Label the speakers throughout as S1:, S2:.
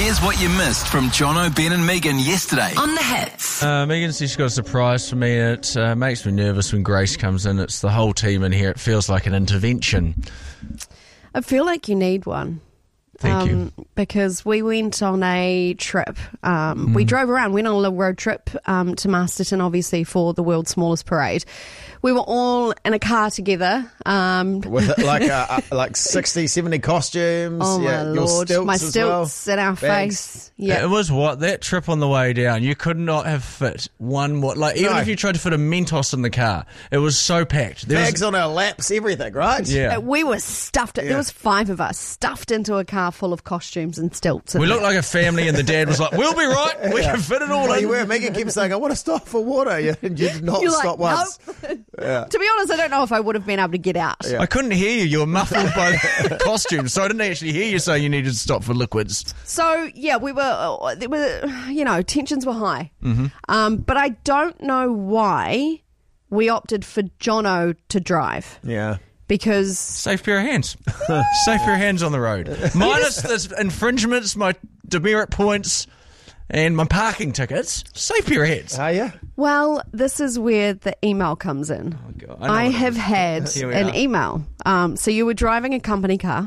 S1: Here's what you missed from Jono, Ben and Megan yesterday
S2: On the Hits.
S3: Megan says she's got a surprise for me. It makes me nervous when Grace comes in. It's the whole team in here. It feels like an intervention.
S4: I feel like you need one.
S3: Thank you.
S4: Because we went on a trip. We drove around, went on a little road trip to Masterton, obviously, for the world's smallest parade. We were all in a car together.
S5: With like 60, 70 costumes.
S4: Oh, my
S5: your
S4: Lord.
S5: stilts
S4: My
S5: as
S4: stilts
S5: well.
S4: in our
S5: Bags.
S4: face. Yeah.
S3: It was that trip on the way down, you could not have fit one more. Like, even
S5: No.
S3: if you tried to fit a Mentos in the car, it was so packed.
S5: Bags on our laps, everything, right?
S3: Yeah.
S4: We were stuffed. There was 5 of us stuffed into a car full of costumes and stilts.
S3: We looked like a family, and the dad was like, "We'll be right. We can fit it all
S5: Well,
S3: in."
S5: you were. Megan kept saying, I want to stop for water. And you did not
S4: You're
S5: stop
S4: like,
S5: once.
S4: nope.
S5: Yeah.
S4: To be honest, I don't know if I would have been able to get out.
S5: Yeah.
S3: I couldn't hear you. You were muffled by the costumes, so I didn't actually hear you say you needed to stop for liquids.
S4: So, yeah, tensions were high. But I don't know why we opted for Jono to drive.
S5: Yeah.
S4: Because
S3: Safe pair of hands. Safe pair of hands on the road. Minus the infringements, my demerit points, and my parking tickets. Safe pair of hands.
S5: Are you?
S4: well, this is where the email comes in.
S3: Oh, God. I know
S4: I
S3: what it
S4: have
S3: is.
S4: had
S3: Here we
S4: an
S3: are.
S4: email. So you were driving a company car.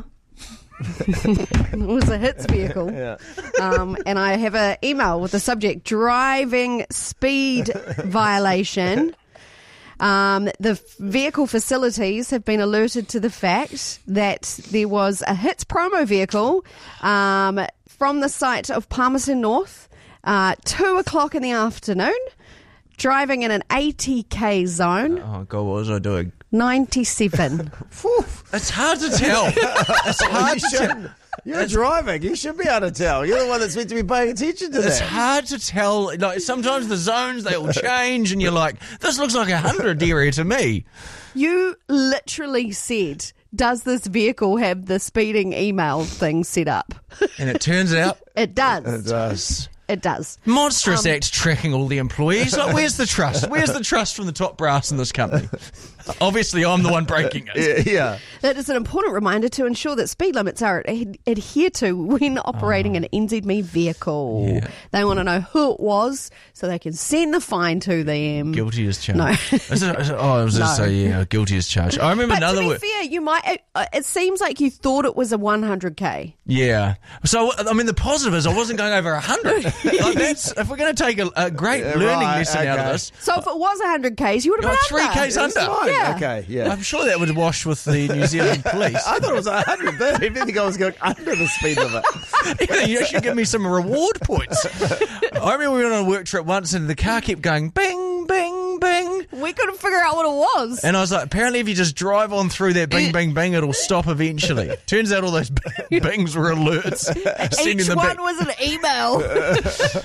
S4: It was a Hits vehicle.
S5: Yeah.
S4: And I have an email with the subject, driving speed violation. The vehicle facilities have been alerted to the fact that there was a Hits promo vehicle from the site of Palmerston North, 2 o'clock in the afternoon, driving in an 80k zone,
S3: Oh, God, what was I doing?
S4: 97.
S3: It's hard to tell. It's hard to tell.
S5: You're driving. You should be able to tell. You're the one that's meant to be paying attention to
S3: It's
S5: that.
S3: hard to tell. Like, sometimes the zones, they all change, and you're like, this looks like 100 area to me.
S4: You literally said, does this vehicle have the speeding email thing set up?
S3: And it turns out,
S4: It does.
S5: It does.
S4: It does.
S3: monstrous act tracking all the employees. Like, where's the trust? Where's the trust from the top brass in this company? Obviously, I'm the one breaking it.
S5: Yeah.
S4: That is an important reminder to ensure that speed limits are adhered to when operating an NZME vehicle.
S3: Yeah.
S4: They want to know who it was so they can send the fine to them.
S3: Guilty as charged.
S4: No.
S3: I was just
S4: No.
S3: say, yeah, guilty as charged. I remember
S4: But
S3: another
S4: to be
S3: word.
S4: fair, you might. It seems like you thought it was a 100k.
S3: Yeah. So, I mean, the positive is I wasn't going over 100. Like, that's, if we're going to take a great learning
S5: right,
S3: lesson out of
S5: okay.
S3: this,
S4: So if it was 100k's, you would have
S3: You're
S4: been
S3: 3Ks
S4: under.
S3: under.
S5: Fine.
S4: Yeah.
S5: Okay, yeah.
S3: I'm sure that would wash with the New Zealand police.
S5: I thought it was 100. I didn't think I was going under the speed limit.
S3: You should give me some reward points. I remember we went on a work trip once and the car kept going bing, bing, bing.
S4: We couldn't figure out what it was.
S3: And I was like, apparently if you just drive on through that bing, bing, bing, it'll stop eventually. Turns out all those bings were alerts. sending
S4: Each
S3: them
S4: one
S3: back.
S4: was an email.